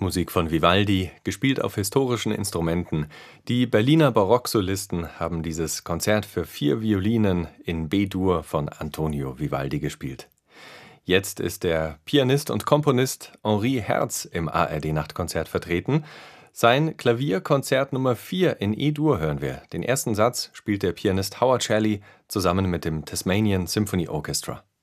Barockmusik von Vivaldi, gespielt auf historischen Instrumenten. Die Berliner Barocksolisten haben dieses Konzert für 4 Violinen in B-Dur von Antonio Vivaldi gespielt. Jetzt ist der Pianist und Komponist Henri Herz im ARD-Nachtkonzert vertreten. Sein Klavierkonzert Nummer 4 in E-Dur hören wir. Den ersten Satz spielt der Pianist Howard Shelley zusammen mit dem Tasmanian Symphony Orchestra.